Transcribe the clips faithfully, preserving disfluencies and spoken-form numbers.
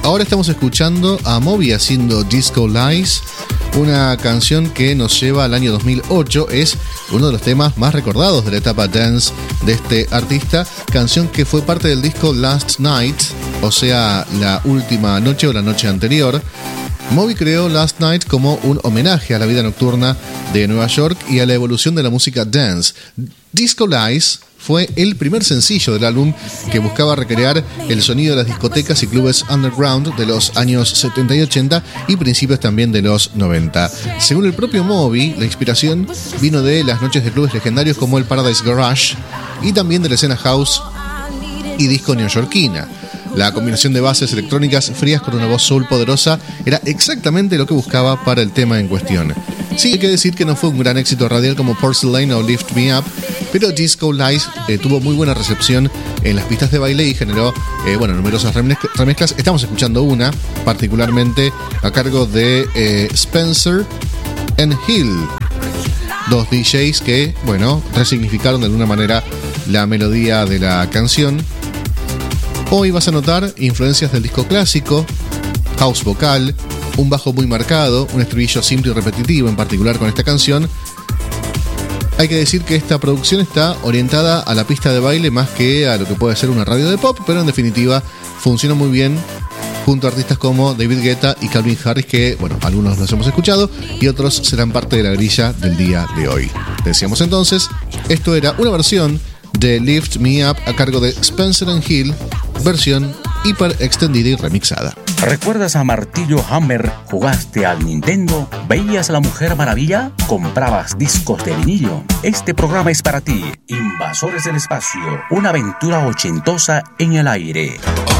Ahora estamos escuchando a Moby haciendo Disco Lies, una canción que nos lleva al año dos mil ocho. Es uno de los temas más recordados de la etapa dance de este artista, canción que fue parte del disco Last Night, o sea, la última noche o la noche anterior. Moby creó Last Night como un homenaje a la vida nocturna de Nueva York y a la evolución de la música dance. Disco Lies fue el primer sencillo del álbum que buscaba recrear el sonido de las discotecas y clubes underground de los años setenta y ochenta y principios también de los noventa. Según el propio Moby, la inspiración vino de las noches de clubes legendarios como el Paradise Garage y también de la escena house y disco neoyorquina. La combinación de bases electrónicas frías con una voz soul poderosa era exactamente lo que buscaba para el tema en cuestión. Sí, hay que decir que no fue un gran éxito radial como Porcelain o Lift Me Up, pero Disco Lies eh, tuvo muy buena recepción en las pistas de baile y generó eh, bueno, numerosas remezclas. Estamos escuchando una, particularmente a cargo de eh, Spencer and Hill, dos D Js que, bueno, resignificaron de alguna manera la melodía de la canción. Hoy vas a notar influencias del disco clásico, house vocal, un bajo muy marcado, un estribillo simple y repetitivo, en particular con esta canción. Hay que decir que esta producción está orientada a la pista de baile más que a lo que puede ser una radio de pop, pero en definitiva funciona muy bien junto a artistas como David Guetta y Calvin Harris, que, bueno, algunos los hemos escuchado y otros serán parte de la grilla del día de hoy. Decíamos entonces, esto era una versión de Lift Me Up a cargo de Spencer and Hill, versión hiper extendida y remixada. ¿Recuerdas a Martillo Hammer? ¿Jugaste al Nintendo? ¿Veías a la Mujer Maravilla? ¿Comprabas discos de vinilo? Este programa es para ti. Invasores del Espacio, una aventura ochentosa en el aire.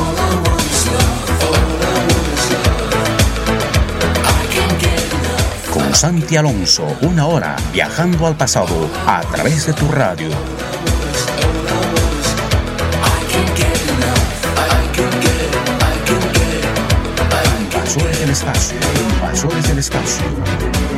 Con Santi Alonso, una hora viajando al pasado a través de tu radio. I can't get enough.